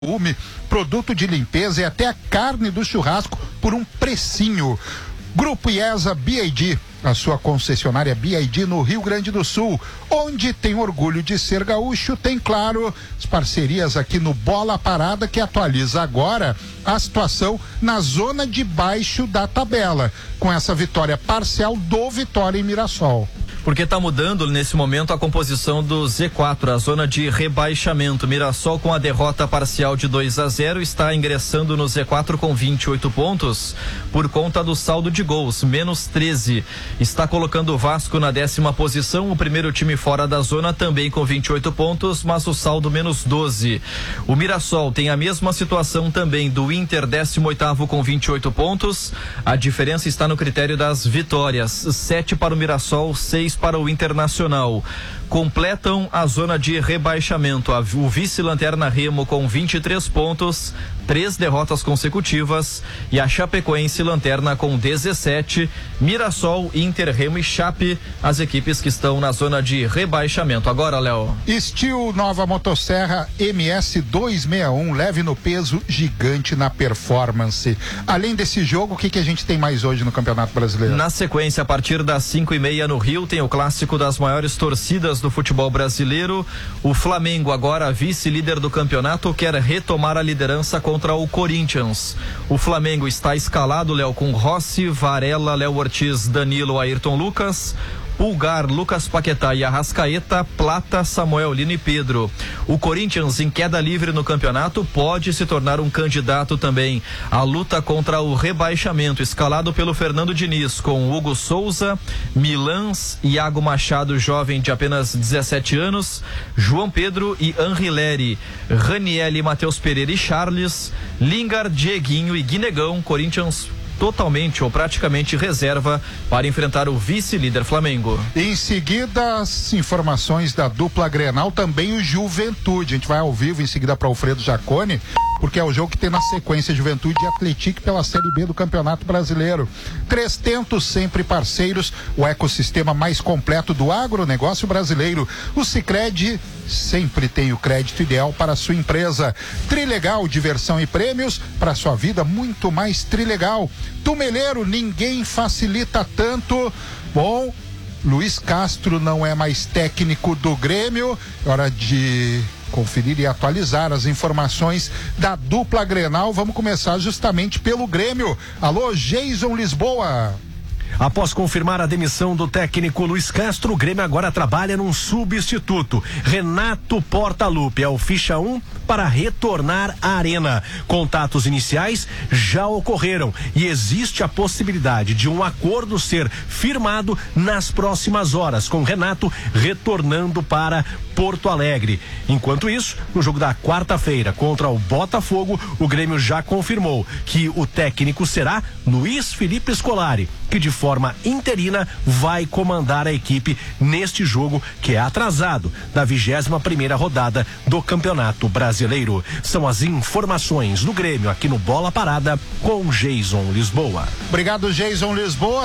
produto de limpeza e até a carne do churrasco por um precinho. Grupo IESA BID, a sua concessionária BID no Rio Grande do Sul, onde tem orgulho de ser gaúcho, tem, claro, as parcerias aqui no Bola Parada, que atualiza agora a situação na zona de baixo da tabela, com essa vitória parcial do Vitória em Mirassol. Porque está mudando nesse momento a composição do Z4, a zona de rebaixamento. Mirassol, com a derrota parcial de 2-0, está ingressando no Z4 com 28 pontos por conta do saldo de gols, menos 13. Está colocando o Vasco na 10ª posição, o primeiro time fora da zona também com 28 pontos, mas o saldo menos 12. O Mirassol tem a mesma situação também do Inter, 18º com 28 pontos. A diferença está no critério das vitórias, 7 para o Mirassol, 6 para o Internacional. Completam a zona de rebaixamento. O vice-lanterna Remo com 23 pontos, 3 derrotas consecutivas, e a Chapecoense lanterna com 17. Mirassol, Inter, Remo e Chape, as equipes que estão na zona de rebaixamento. Agora, Léo. Steel nova motosserra MS 261, leve no peso, gigante na performance. Além desse jogo, o que a gente tem mais hoje no Campeonato Brasileiro? Na sequência, a partir das 5:30 no Rio, tem o clássico das maiores torcidas do futebol brasileiro. O Flamengo, agora vice-líder do campeonato, quer retomar a liderança contra o Corinthians. O Flamengo está escalado, Léo, com Rossi, Varela, Léo Ortiz, Danilo, Ayrton Lucas, Pulgar, Lucas Paquetá e Arrascaeta, Plata, Samuel Lino e Pedro. O Corinthians, em queda livre no campeonato, pode se tornar um candidato também à luta contra o rebaixamento, escalado pelo Fernando Diniz, com Hugo Souza, Milans, Iago Machado, jovem de apenas 17 anos, João Pedro e Henri Leri, Raniel, Matheus Pereira e Charles, Lingard, Dieguinho e Guinegão. Corinthians totalmente ou praticamente reserva para enfrentar o vice-líder Flamengo. Em seguida, as informações da dupla Grenal, também o Juventude. A gente vai ao vivo em seguida para Alfredo Jaconi, porque é o jogo que tem na sequência Juventude e Atlético pela Série B do Campeonato Brasileiro. 300 sempre parceiros, o ecossistema mais completo do agronegócio brasileiro. O Sicredi sempre tem o crédito ideal para a sua empresa. Trilegal, diversão e prêmios para sua vida muito mais trilegal. Tumeleiro, ninguém facilita tanto. Bom, Luiz Castro não é mais técnico do Grêmio. Hora de conferir e atualizar as informações da dupla Grenal. Vamos começar justamente pelo Grêmio. Alô, Jason Lisboa. Após confirmar a demissão do técnico Luiz Castro, o Grêmio agora trabalha num substituto. Renato Portaluppi é o ficha 1 para retornar à arena. Contatos iniciais já ocorreram e existe a possibilidade de um acordo ser firmado nas próximas horas, com Renato retornando para Porto Alegre. Enquanto isso, no jogo da quarta-feira contra o Botafogo, o Grêmio já confirmou que o técnico será Luiz Felipe Scolari, que de forma interina vai comandar a equipe neste jogo que é atrasado da 21ª rodada do Campeonato Brasileiro. São as informações do Grêmio aqui no Bola Parada com Jason Lisboa. Obrigado, Jason Lisboa.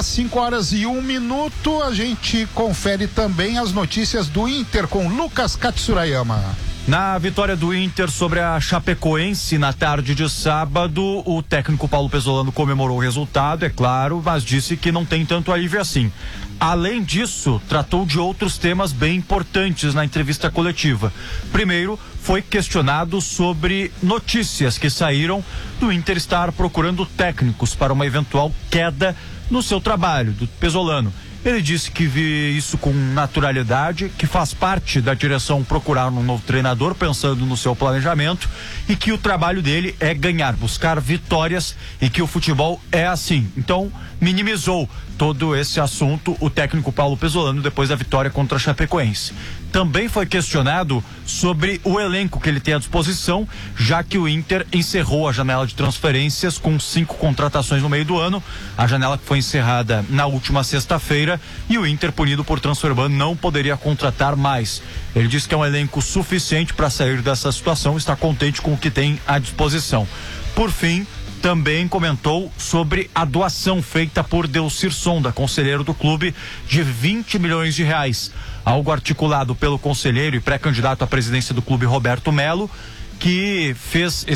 5:01. A gente confere também as notícias do Inter com Lucas Katsurayama. Na vitória do Inter sobre a Chapecoense na tarde de sábado, o técnico Paulo Pesolano comemorou o resultado, é claro, mas disse que não tem tanto alívio assim. Além disso, tratou de outros temas bem importantes na entrevista coletiva. Primeiro, foi questionado sobre notícias que saíram do Inter estar procurando técnicos para uma eventual queda no seu trabalho, do Pesolano. Ele disse que vê isso com naturalidade, que faz parte da direção procurar um novo treinador pensando no seu planejamento e que o trabalho dele é ganhar, buscar vitórias e que o futebol é assim. Então, minimizou todo esse assunto o técnico Paulo Pesolano depois da vitória contra a Chapecoense. Também foi questionado sobre o elenco que ele tem à disposição, já que o Inter encerrou a janela de transferências com 5 contratações no meio do ano, a janela que foi encerrada na última sexta-feira, e o Inter, punido por transfer-ban, não poderia contratar mais. Ele disse que é um elenco suficiente para sair dessa situação, está contente com o que tem à disposição. Por fim, também comentou sobre a doação feita por Delcir Sonda, conselheiro do clube, de 20 milhões de reais. Algo articulado pelo conselheiro e pré-candidato à presidência do clube Roberto Melo, que fez